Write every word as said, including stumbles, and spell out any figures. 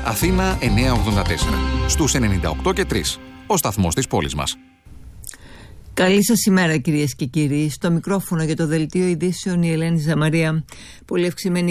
Αθήνα εννιακόσια ογδόντα τέσσερα. Στους ενενήντα οκτώ και τρία. Ο σταθμός της πόλης μας. Καλή σας ημέρα, κυρίες και κύριοι. Στο μικρόφωνο για το δελτίο ειδήσεων η Ελένη Ζαμαρία. Πολύ ευξημένη